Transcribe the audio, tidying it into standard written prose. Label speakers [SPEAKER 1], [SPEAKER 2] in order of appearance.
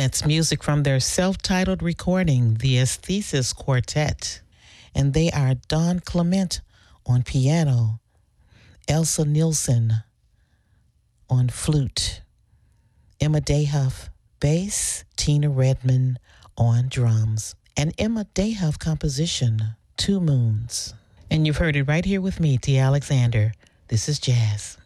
[SPEAKER 1] That's music from their self-titled recording, The Aesthesis Quartet. And they are Don Clement on piano, Elsa Nielsen on flute, Emma Dayhuff bass, Tina Redman on drums, and Emma Dayhuff composition, Two Moons. And you've heard it right here with me, T. Alexander. This is Jazz.